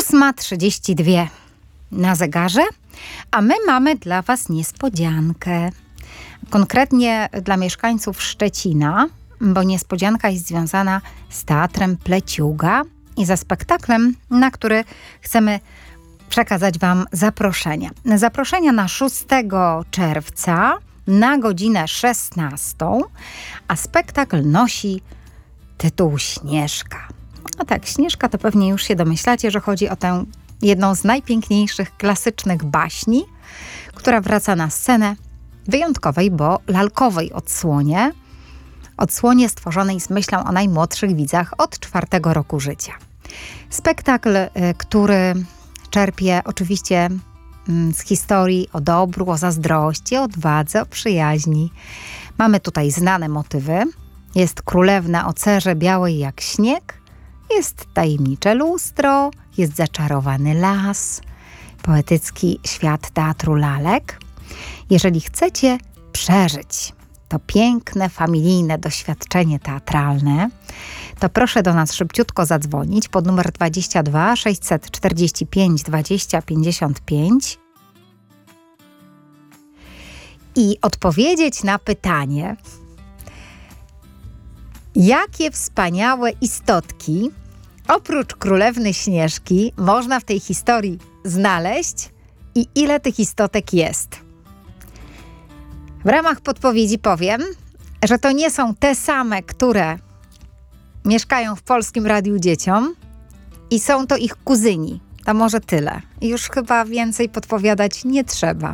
8:32 na zegarze, a my mamy dla Was niespodziankę. Konkretnie dla mieszkańców Szczecina, bo niespodzianka jest związana z Teatrem Pleciuga i ze spektaklem, na który chcemy przekazać Wam zaproszenia. Zaproszenia na 6 czerwca na godzinę 16, a spektakl nosi tytuł Śnieżka. A tak, Śnieżka to pewnie już się domyślacie, że chodzi o tę jedną z najpiękniejszych klasycznych baśni, która wraca na scenę wyjątkowej, bo lalkowej odsłonie. Odsłonie stworzonej z myślą o najmłodszych widzach od 4 roku życia. Spektakl, który czerpie oczywiście z historii o dobru, o zazdrości, o odwadze, o przyjaźni. Mamy tutaj znane motywy. Jest królewna o cerze białej jak śnieg, jest tajemnicze lustro, jest zaczarowany las, poetycki świat teatru lalek. Jeżeli chcecie przeżyć to piękne, familijne doświadczenie teatralne, to proszę do nas szybciutko zadzwonić pod numer 22 645 20 55 i odpowiedzieć na pytanie, jakie wspaniałe istotki oprócz królewny Śnieżki można w tej historii znaleźć i ile tych istotek jest. W ramach podpowiedzi powiem, że to nie są te same, które mieszkają w Polskim Radiu Dzieciom i są to ich kuzyni. To może tyle. I już chyba więcej podpowiadać nie trzeba.